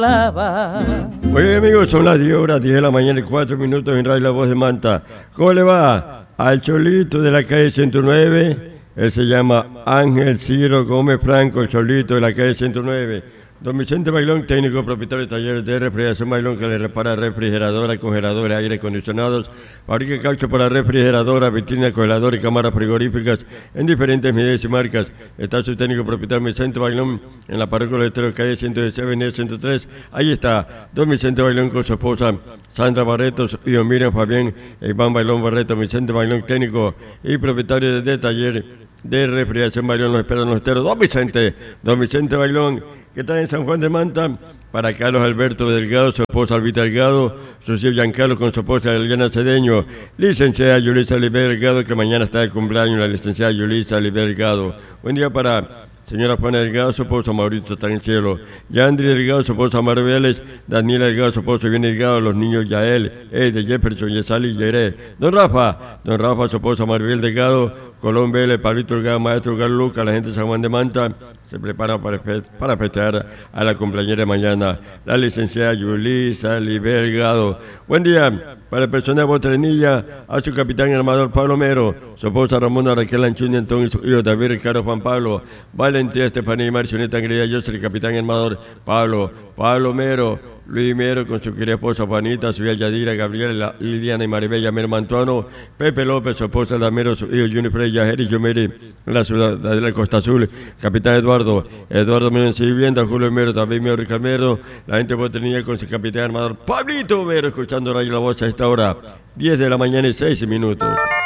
Oye amigos, son las 10 horas, 10 de la mañana y 4 minutos en Radio La Voz de Manta. ¿Cómo le va? Al Cholito de la calle 109, él se llama Ángel Ciro Gómez Franco, el Cholito de la calle 109. Don Vicente Bailón, técnico propietario de talleres de refrigeración Bailón, que le repara refrigeradora, congeladores, aire acondicionados, fabrica caucho para refrigeradora, vitrina, congelador y cámaras frigoríficas en diferentes medidas y marcas. Está su técnico propietario Vicente Bailón en la parroquia de Estero, calle 116, avenida 103. Ahí está don Vicente Bailón con su esposa Sandra Barreto y don Miriam Fabián e Iván Bailón Barreto. Vicente Bailón, técnico y propietario de taller de refrigeración Bailón, los esperan los esteros. Don Vicente Bailón, que está en San Juan de Manta, para Carlos Alberto Delgado, su esposa Albita Delgado, su tío Giancarlo con su esposa Eliana Cedeño, licenciada Yulisa Oliver Delgado, que mañana está de cumpleaños, la licenciada Yulisa Oliver Delgado. Buen día para señora Juana Delgado, su esposo Mauricio está en el cielo, Yandri Delgado, su esposa Mario Vélez, Daniela Delgado, su esposo Bien Delgado, los niños Yael, de Jefferson, Yesali y Yeré. Don Rafa, su esposa Maribel Delgado, Colón Vélez, Pablito Delgado, Maestro Carlos Lucas, la gente de San Juan de Manta se prepara para festejar a la cumpleañera mañana, la licenciada Yulisa Oliver Delgado. Buen día para el personal de Botrenilla, a su capitán armador Pablo Mero, su esposa Ramona Raquel Anchuña, Antonio, su hijo David Ricardo Juan Pablo, Valentía Estefanía y Marcioneta Angrilla, yo soy el capitán armador Pablo Mero, Luis Mero con su querida esposa Juanita, su hija Yadira, Gabriela, Liliana y Maribella Mero Mantuano, Pepe López, su esposa Damero, su hijo Junior Freya, Jerry Yomeri, en la ciudad de la Costa Azul, capitán Eduardo Mero en vivienda, Julio Mero, también Mero Ricardo Mero, la gente de Botrenilla con su capitán armador Pablito Mero, escuchando Radio La Voz a esta hora, 10 de la mañana y 6 minutos.